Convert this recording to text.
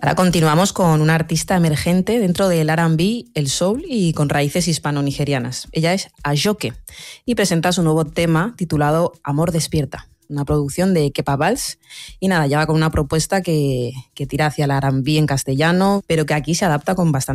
Ahora continuamos con una artista emergente dentro del R&B, el soul y con raíces hispano-nigerianas. Ella es Ajoke y presenta su nuevo tema titulado Amor Despierta, una producción de Kepa Vals. Y nada, lleva con una propuesta que tira hacia el R&B en castellano, pero que aquí se adapta con bastante